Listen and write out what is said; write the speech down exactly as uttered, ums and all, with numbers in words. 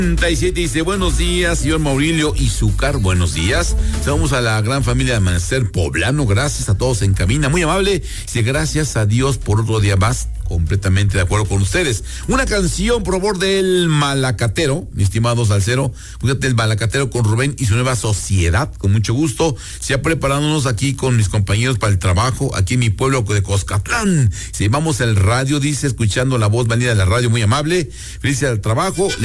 treinta y siete dice, buenos días, señor Maurilio Izúcar, buenos días. Vamos a la gran familia de Amanecer Poblano, gracias a todos en cabina, muy amable. Dice, gracias a Dios por otro día más, completamente de acuerdo con ustedes. Una canción, por favor, del Malacatero, mi estimado Salcero, fíjate, el Malacatero con Rubén y su nueva sociedad, con mucho gusto, ya preparándonos aquí con mis compañeros para el trabajo, aquí en mi pueblo de Coscatlán. Si vamos al radio, dice, escuchando la voz venida de la radio, muy amable, feliz al trabajo.